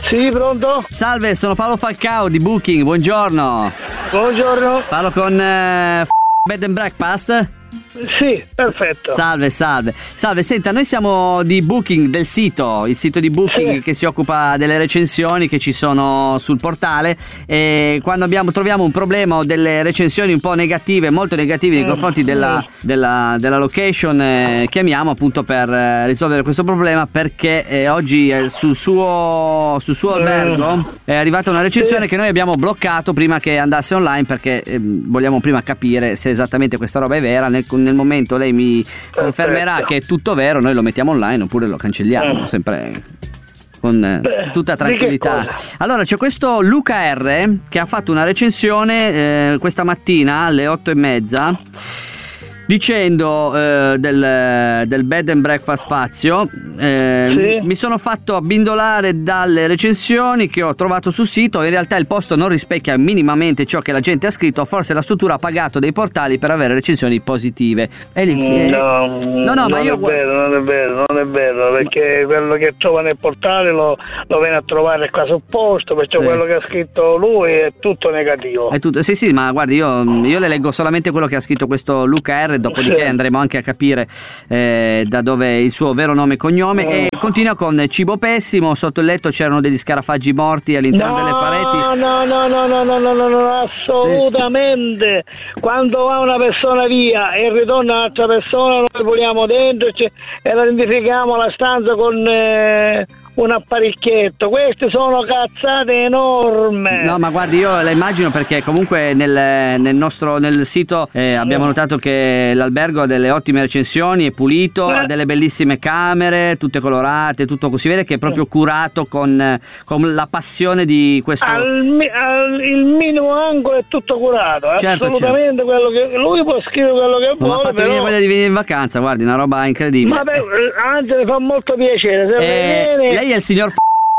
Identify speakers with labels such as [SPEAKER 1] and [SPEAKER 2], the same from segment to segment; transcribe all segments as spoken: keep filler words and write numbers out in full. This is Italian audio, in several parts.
[SPEAKER 1] Sì, pronto?
[SPEAKER 2] Salve, sono Paolo Falcao di Booking, buongiorno.
[SPEAKER 1] Buongiorno.
[SPEAKER 2] Parlo con eh, Bed and Breakfast?
[SPEAKER 1] Sì, perfetto.
[SPEAKER 2] Salve, salve. Salve, senta, noi siamo di Booking, del sito, il sito di Booking
[SPEAKER 1] sì.
[SPEAKER 2] che si occupa delle recensioni che ci sono sul portale, e quando abbiamo, troviamo un problema o delle recensioni un po' negative, molto negative nei confronti della, della, della location, eh, chiamiamo appunto per eh, risolvere questo problema, perché eh, oggi eh, sul suo, sul suo albergo è arrivata una recensione
[SPEAKER 1] sì.
[SPEAKER 2] che noi abbiamo bloccato prima che andasse online, perché eh, vogliamo prima capire se esattamente questa roba è vera. Nel, nel momento lei mi confermerà che è tutto vero, noi lo mettiamo online oppure lo cancelliamo,
[SPEAKER 1] eh.
[SPEAKER 2] sempre con eh,
[SPEAKER 1] Beh,
[SPEAKER 2] tutta tranquillità. Allora c'è questo Luca R che ha fatto una recensione eh, questa mattina alle otto e mezza dicendo eh, del, del Bed and Breakfast Fazio, eh,
[SPEAKER 1] sì.
[SPEAKER 2] mi sono fatto abbindolare dalle recensioni che ho trovato sul sito. In realtà il posto non rispecchia minimamente ciò che la gente ha scritto, forse la struttura ha pagato dei portali per avere recensioni positive. E lì, eh,
[SPEAKER 1] no,
[SPEAKER 2] no, no, ma
[SPEAKER 1] non
[SPEAKER 2] io
[SPEAKER 1] è vero, non è vero, non è vero, perché quello che trova nel portale lo, lo viene a trovare qua sul posto, perciò
[SPEAKER 2] sì.
[SPEAKER 1] quello che ha scritto lui è tutto negativo.
[SPEAKER 2] È tutto, sì sì, ma guardi, io, io le leggo solamente quello che ha scritto questo Luca R, dopodiché
[SPEAKER 1] sì.
[SPEAKER 2] andremo anche a capire eh, da dove è il suo vero nome e cognome.
[SPEAKER 1] Mm.
[SPEAKER 2] E continua con cibo pessimo, sotto il letto c'erano degli scarafaggi morti all'interno
[SPEAKER 1] no,
[SPEAKER 2] delle pareti.
[SPEAKER 1] No, no, no, no, no, no, no, no, assolutamente. Sì. Quando va una persona via e ritorna un'altra persona, noi vogliamo dentro e la identifichiamo la stanza con eh, un apparecchietto. Queste sono cazzate enorme.
[SPEAKER 2] No, ma guardi, io la immagino, perché comunque nel, nel nostro nel sito eh, abbiamo notato che l'albergo ha delle ottime recensioni, è pulito,
[SPEAKER 1] eh.
[SPEAKER 2] ha delle bellissime camere, tutte colorate, tutto, si vede che è proprio curato con, con la passione di questo.
[SPEAKER 1] Al, al, il minimo angolo è tutto curato,
[SPEAKER 2] certo,
[SPEAKER 1] assolutamente,
[SPEAKER 2] certo.
[SPEAKER 1] Quello che lui può scrivere quello che
[SPEAKER 2] Ma
[SPEAKER 1] vuole.
[SPEAKER 2] mi ha fatto
[SPEAKER 1] però...
[SPEAKER 2] venire voglia di venire in vacanza, guardi, una roba incredibile.
[SPEAKER 1] Ma beh, anzi, mi fa molto piacere. Se
[SPEAKER 2] eh,
[SPEAKER 1] viene...
[SPEAKER 2] Lei è il signor F-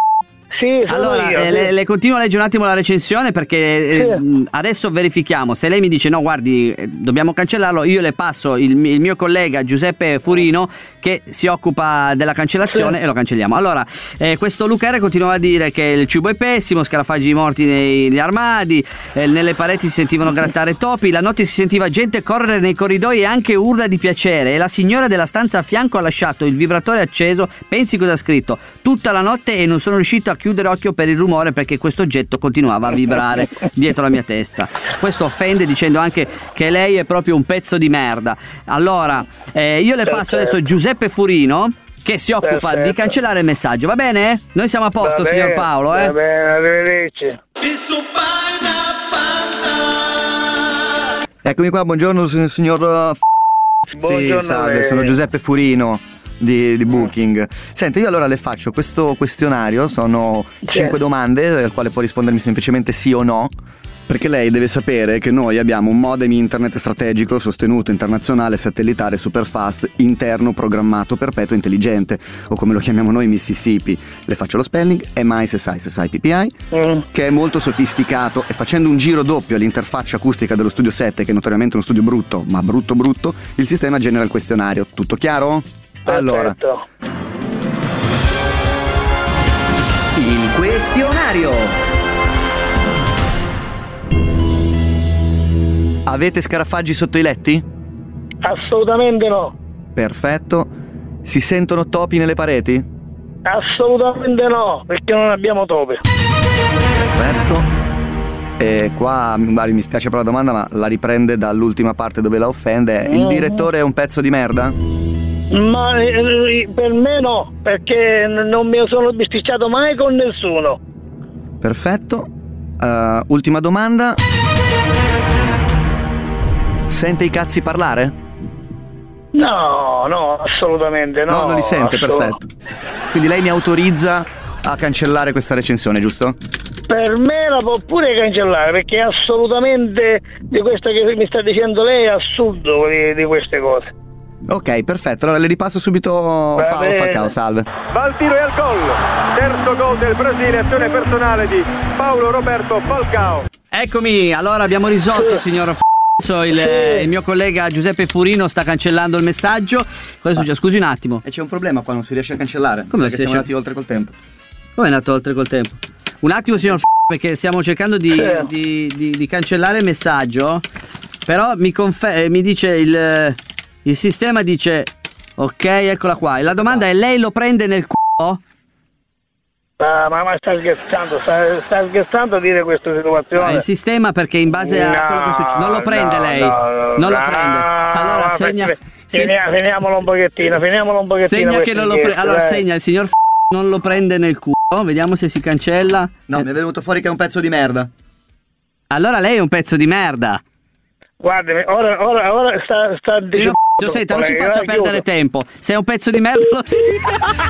[SPEAKER 1] Sì,
[SPEAKER 2] allora
[SPEAKER 1] io,
[SPEAKER 2] eh,
[SPEAKER 1] sì.
[SPEAKER 2] le, le continuo a leggere un attimo la recensione, perché eh,
[SPEAKER 1] sì.
[SPEAKER 2] adesso verifichiamo. Se lei mi dice no, guardi, eh, dobbiamo cancellarlo, io le passo il, il mio collega Giuseppe Furino che si occupa della cancellazione, sì. e lo cancelliamo. Allora eh, questo Luca R continuava a dire che il cibo è pessimo, scarafaggi morti nei, negli armadi, eh, nelle pareti si sentivano grattare topi, la notte si sentiva gente correre nei corridoi e anche urla di piacere, e la signora della stanza a fianco ha lasciato il vibratore acceso. Pensi cosa ha scritto: tutta la notte e non sono riuscito a chiudere occhio per il rumore perché questo oggetto continuava a vibrare dietro la mia testa. Questo offende, dicendo anche che lei è proprio un pezzo di merda. Allora eh, io le passo adesso Giuseppe Furino, che si occupa Perfetto. di cancellare il messaggio, va bene? Noi siamo a posto,
[SPEAKER 1] va
[SPEAKER 2] signor
[SPEAKER 1] bene,
[SPEAKER 2] Paolo, eh?
[SPEAKER 1] Va bene, arrivederci.
[SPEAKER 3] Eccomi qua, buongiorno signor F-
[SPEAKER 1] Buongiorno.
[SPEAKER 3] Sì, salve, sono Giuseppe Furino di, di Booking. Senta, io allora le faccio questo questionario, sono cinque
[SPEAKER 1] sì.
[SPEAKER 3] domande al quale può rispondermi semplicemente sì o no, perché lei deve sapere che noi abbiamo un modem internet strategico sostenuto internazionale satellitare super fast interno programmato perpetuo intelligente, o come lo chiamiamo noi Mississippi. Le faccio lo spelling: M I S S I S S I P P I, mm. che è molto sofisticato, e facendo un giro doppio all'interfaccia acustica dello studio sette, che è notoriamente uno studio brutto, ma brutto brutto, il sistema genera il questionario. Tutto chiaro?
[SPEAKER 1] Perfetto.
[SPEAKER 3] Allora,
[SPEAKER 4] il questionario.
[SPEAKER 3] avete scarafaggi sotto i letti?
[SPEAKER 1] Assolutamente no.
[SPEAKER 3] Perfetto. Si sentono topi nelle pareti?
[SPEAKER 1] Assolutamente no, perché non abbiamo topi.
[SPEAKER 3] Perfetto. E qua, guardi, mi spiace per la domanda, ma la riprende dall'ultima parte dove la offende. Il
[SPEAKER 1] Mm.
[SPEAKER 3] direttore è un pezzo di merda?
[SPEAKER 1] Ma eh, per me no, perché non mi sono bisticciato mai con nessuno.
[SPEAKER 3] Perfetto. Uh, ultima domanda. Sente i cazzi parlare?
[SPEAKER 1] No, no, assolutamente no.
[SPEAKER 3] No, non li sente,
[SPEAKER 1] assolut-
[SPEAKER 3] perfetto. Quindi lei mi autorizza a cancellare questa recensione, giusto?
[SPEAKER 1] Per me la può pure cancellare, perché assolutamente di questo che mi sta dicendo lei è assurdo di, di queste cose.
[SPEAKER 3] Ok, perfetto, allora le ripasso subito
[SPEAKER 1] Va
[SPEAKER 3] Paolo
[SPEAKER 1] bene.
[SPEAKER 3] Falcao, salve.
[SPEAKER 5] Va al tiro e al gol. Terzo gol del Brasile, azione personale di Paolo Roberto Falcao.
[SPEAKER 2] Eccomi, allora abbiamo risolto,
[SPEAKER 1] Sì.
[SPEAKER 2] signor F***o. Il,
[SPEAKER 1] Sì.
[SPEAKER 2] il mio collega Giuseppe Furino sta cancellando il messaggio. Cosa è successo? Scusi un attimo.
[SPEAKER 3] E c'è un problema qua, non si riesce a cancellare.
[SPEAKER 2] Come
[SPEAKER 3] Sai
[SPEAKER 2] si
[SPEAKER 3] che siamo
[SPEAKER 2] riesce?
[SPEAKER 3] andati oltre col tempo.
[SPEAKER 2] Come è andato oltre col tempo? Un attimo, signor F***, perché stiamo cercando di,
[SPEAKER 1] Sì.
[SPEAKER 2] di, di, di cancellare il messaggio. Però mi, confer- mi dice il, il sistema dice ok, eccola qua. E la domanda è: lei lo prende nel culo?
[SPEAKER 1] Ah, ma, ma sta scherzando, sta, sta scherzando a dire questa situazione.
[SPEAKER 2] Ah, il sistema, perché in base a
[SPEAKER 1] No,
[SPEAKER 2] quello che succede non lo prende
[SPEAKER 1] no,
[SPEAKER 2] lei.
[SPEAKER 1] no, no,
[SPEAKER 2] non lo
[SPEAKER 1] no,
[SPEAKER 2] prende. Allora
[SPEAKER 1] no,
[SPEAKER 2] segna
[SPEAKER 1] perché-
[SPEAKER 2] se-
[SPEAKER 1] Finiamo, finiamolo un pochettino, finiamolo un pochettino.
[SPEAKER 2] segna che non lo prende.
[SPEAKER 1] inchieste,
[SPEAKER 2] Allora
[SPEAKER 1] dai.
[SPEAKER 2] segna, il signor F*** non lo prende nel culo. Vediamo se si cancella.
[SPEAKER 3] No,
[SPEAKER 2] Eh,
[SPEAKER 3] mi è venuto fuori che è un pezzo di merda.
[SPEAKER 2] Allora lei è un pezzo di merda.
[SPEAKER 1] Guardi, ora, ora, ora sta, sta
[SPEAKER 2] Signor
[SPEAKER 1] dicendo.
[SPEAKER 2] F***, senta, non ci
[SPEAKER 1] collega,
[SPEAKER 2] faccia
[SPEAKER 1] chiudo.
[SPEAKER 2] perdere tempo. Sei un pezzo di merda, lo dico.